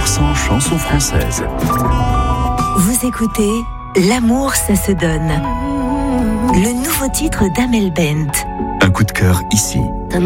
100% chansons françaises. Vous écoutez L'amour, ça se donne. Le nouveau titre d'Amel Bent. Un coup de cœur ici.